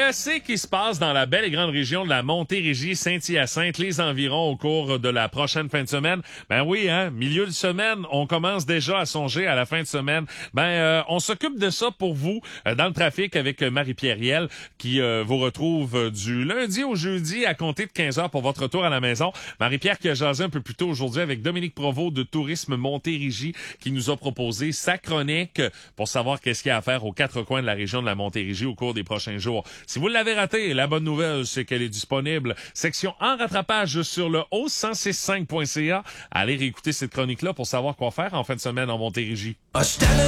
Qu'est-ce qui se passe dans la belle et grande région de la Montérégie, Saint-Hyacinthe, les environs au cours de la prochaine fin de semaine? Ben oui, milieu de semaine, on commence déjà à songer à la fin de semaine. On s'occupe de ça pour vous dans le trafic avec Marie-Pierre Riel qui vous retrouve du lundi au jeudi à compter de 15h pour votre retour à la maison. Marie-Pierre qui a jasé un peu plus tôt aujourd'hui avec Dominique Provost de Tourisme Montérégie qui nous a proposé sa chronique pour savoir qu'est-ce qu'il y a à faire aux quatre coins de la région de la Montérégie au cours des prochains jours. Si vous l'avez raté, la bonne nouvelle, c'est qu'elle est disponible. Section en rattrapage sur le haut1065.ca. Allez réécouter cette chronique-là pour savoir quoi faire en fin de semaine en Montérégie.